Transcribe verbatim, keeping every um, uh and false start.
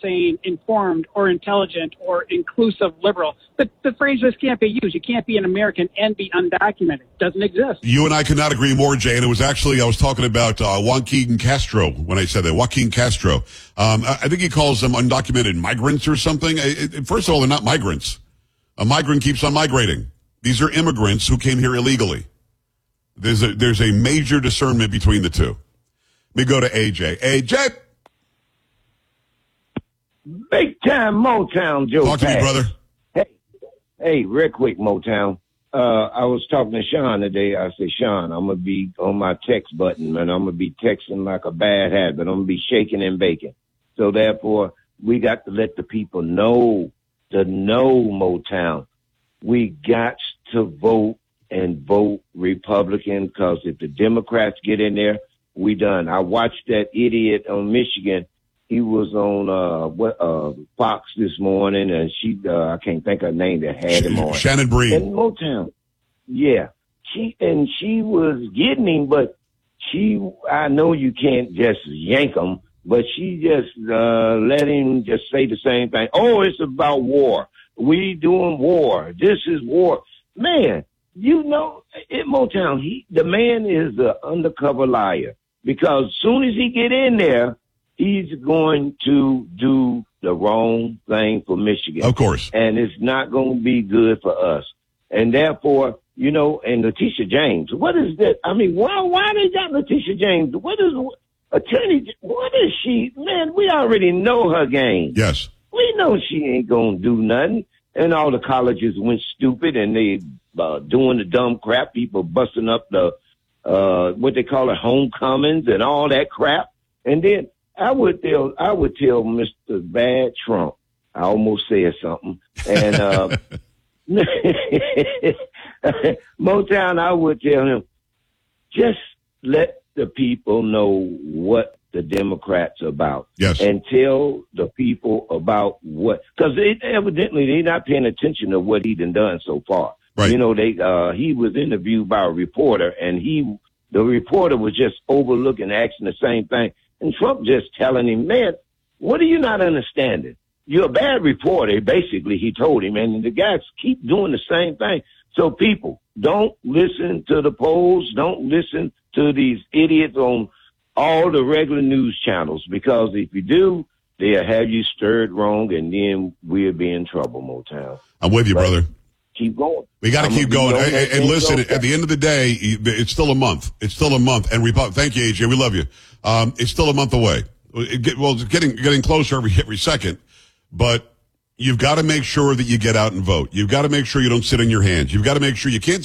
saying informed or intelligent or inclusive liberal. But the phrase just can't be used. You can't be an American and be undocumented. It doesn't exist. You and I could not agree more, Jay. And it was actually, I was talking about uh, Joaquin Castro when I said that. Joaquin Castro. Um, I, I think he calls them undocumented migrants or something. It, it, first of all, they're not migrants. A migrant keeps on migrating. These are immigrants who came here illegally. There's a, there's a major discernment between the two. Let me go to A J. A J. Big time Motown, Joe. Talk to me, brother. Hey, hey, real quick, Motown. Uh, I was talking to Sean today. I said, Sean, I'm going to be on my text button, and I'm going to be texting like a bad habit. I'm going to be shaking and baking. So therefore, we got to let the people know, to know Motown. We got to vote and vote Republican, because if the Democrats get in there, we done. I watched that idiot on Michigan. He was on uh what uh Fox this morning, and she uh, I can't think of her name that had him on. Shannon Breed. In Motown. Yeah. She and she was getting him, but she I know you can't just yank him, but she just uh let him just say the same thing. Oh, it's about war. We doing war. This is war. Man, you know, in Motown, he the man is an undercover liar, because as soon as he get in there, he's going to do the wrong thing for Michigan. Of course. And it's not going to be good for us. And therefore, you know, and Letitia James, what is that? I mean, why, why they got Letitia James? What is attorney? What is she? Man, we already know her game. Yes. We know she ain't going to do nothing. And all the colleges went stupid, and they uh, doing the dumb crap. People busting up the, uh, what they call it, homecomings and all that crap. And then, I would tell, I would tell Mister Bad Trump, I almost said something, and, uh, Motown, I would tell him, just let the people know what the Democrats are about. Yes. And tell the people about what, cause they, evidently they're not paying attention to what he done done so far. Right. You know, they, uh, he was interviewed by a reporter, and he, the reporter was just overlooking, asking the same thing. And Trump just telling him, man, what are you not understanding? You're a bad reporter, basically, he told him. And the guys keep doing the same thing. So people, don't listen to the polls. Don't listen to these idiots on all the regular news channels, because if you do, they'll have you stirred wrong, and then we'll be in trouble, Motown. I'm with you, But brother. Keep going. We got to keep going. And, and, and listen, at the end of the day, it's still a month. It's still a month. And Repu- thank you, A J. We love you. Um, it's still a month away. It get, well, it's getting getting closer every every second. But you've got to make sure that you get out and vote. You've got to make sure you don't sit on your hands. You've got to make sure you can't